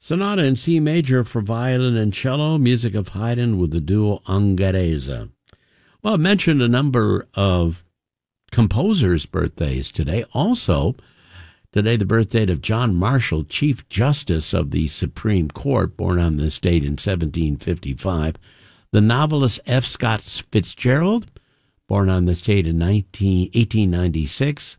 Sonata in C major for violin and cello, music of Haydn with the duo Ungherese. Well, I mentioned a number of composers' birthdays today. Also, today the birthday of John Marshall, Chief Justice of the Supreme Court, born on this date in 1755. The novelist F. Scott Fitzgerald, born on this date in 1896.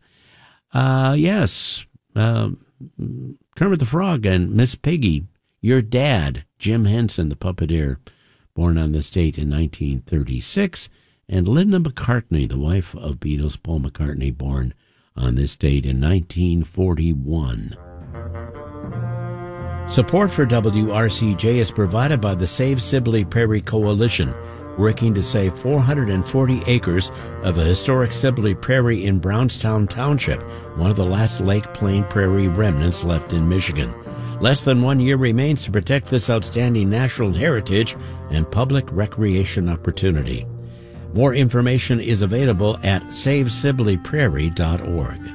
Kermit the Frog and Miss Piggy. Your dad, Jim Henson, the puppeteer, born on this date in 1936. And Linda McCartney, the wife of Beatles Paul McCartney, born on this date in 1941. Support for WRCJ is provided by the Save Sibley Prairie Coalition, working to save 440 acres of the historic Sibley Prairie in Brownstown Township, one of the last Lake Plain Prairie remnants left in Michigan. Less than 1 year remains to protect this outstanding natural heritage and public recreation opportunity. More information is available at SaveSibleyPrairie.org.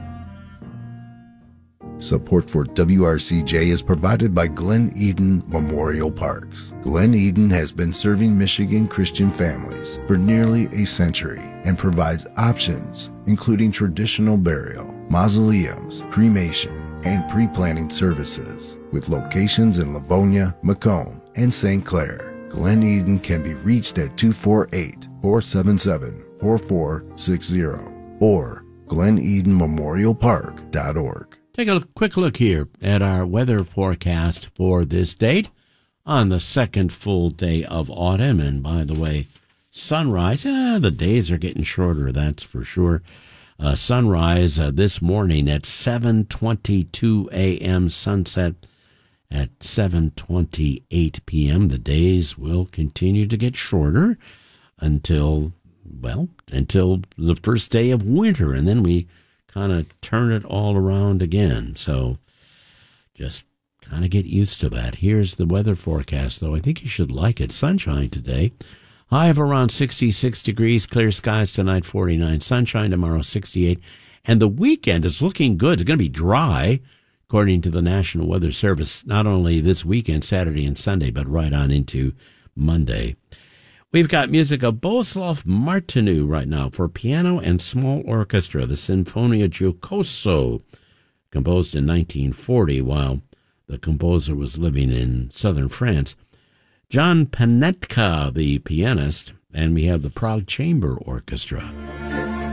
Support for WRCJ is provided by Glen Eden Memorial Parks. Glen Eden has been serving Michigan Christian families for nearly a century and provides options including traditional burial, mausoleums, cremation, and pre-planning services with locations in Livonia, Macomb, and St. Clair. Glen Eden can be reached at 248-477-4460 or GlenEdenMemorialPark.org. Take a quick look here at our weather forecast for this date on the second full day of autumn. And by the way, sunrise, the days are getting shorter, that's for sure. Sunrise this morning at 7:22 a.m., sunset at 7:28 p.m. The days will continue to get shorter until the first day of winter, and then we kind of turn it all around again. So just kind of get used to that. Here's the weather forecast, though. I think you should like it. Sunshine today. High of around 66 degrees. Clear skies tonight, 49. Sunshine tomorrow, 68. And the weekend is looking good. It's going to be dry, according to the National Weather Service, not only this weekend, Saturday and Sunday, but right on into Monday. We've got music of Bohuslav Martinu right now for piano and small orchestra, the Sinfonia Giocoso, composed in 1940 while the composer was living in southern France. John Panetka, the pianist, and we have the Prague Chamber Orchestra.